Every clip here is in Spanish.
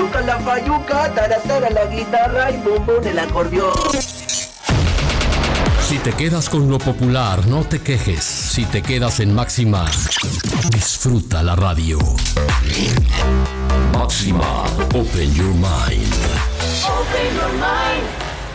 yuca la fayuca, taratara la guitarra y bum bum el acordeón. Si te quedas con lo popular, no te quejes. Si te quedas en Máxima, disfruta la radio. Máxima, open your mind. Open your mind.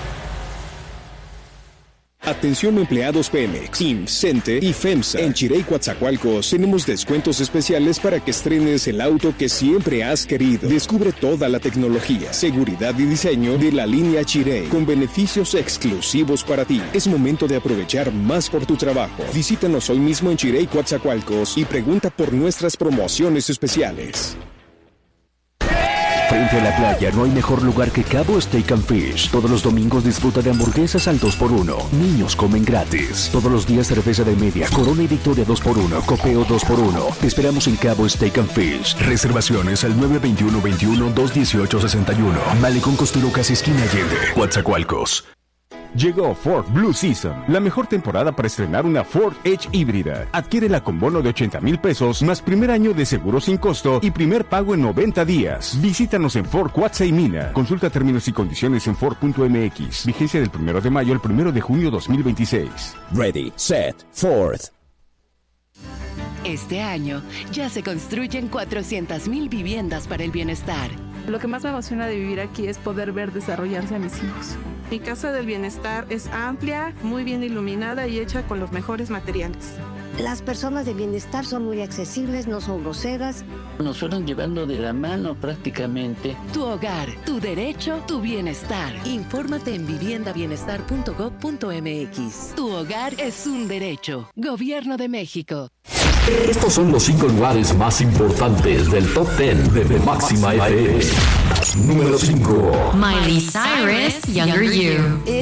Atención empleados Pemex, IMSS, CENTE y FEMSA. En Chirey, Coatzacoalcos tenemos descuentos especiales para que estrenes el auto que siempre has querido. Descubre toda la tecnología, seguridad y diseño de la línea Chirey con beneficios exclusivos para ti. Es momento de aprovechar más por tu trabajo. Visítanos hoy mismo en Chirey, Coatzacoalcos y pregunta por nuestras promociones especiales. Frente a la playa no hay mejor lugar que Cabo Steak and Fish. Todos los domingos disfruta de hamburguesas al 2x1. Niños comen gratis. Todos los días cerveza de media, Corona y Victoria 2x1, Copeo 2x1. Te esperamos en Cabo Steak and Fish. Reservaciones al 921-21-218-61. Malecón Costero, casi esquina Allende, Coatzacoalcos. Llegó Ford Blue Season, la mejor temporada para estrenar una Ford Edge híbrida. Adquiérela con bono de 80,000 pesos, más primer año de seguro sin costo y primer pago en 90 días. Visítanos en Ford Cuatza y Mina. Consulta términos y condiciones en Ford.mx. Vigencia del 1 de mayo al 1 de junio 2026. Ready, set, Ford. Este año ya se construyen 400,000 viviendas para el bienestar. Lo que más me emociona de vivir aquí es poder ver desarrollarse a mis hijos. Mi casa del bienestar es amplia, muy bien iluminada y hecha con los mejores materiales. Las personas de bienestar son muy accesibles, no son groseras. Nos fueron llevando de la mano prácticamente. Tu hogar, tu derecho, tu bienestar. Infórmate en viviendabienestar.gov.mx. Tu hogar es un derecho. Gobierno de México. Estos son los 5 lugares más importantes del Top 10 de Máxima FM. Número 5. Miley Cyrus, Younger You.